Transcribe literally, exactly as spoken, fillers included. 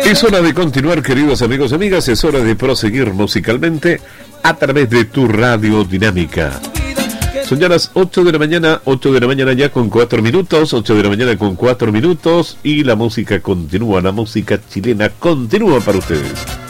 Es hora de continuar, queridos amigos y amigas, es hora de proseguir musicalmente a través de tu radio dinámica. Son ya las ocho de la mañana, ocho de la mañana ya con cuatro minutos, ocho de la mañana con cuatro minutos, y la música continúa, la música chilena continúa para ustedes.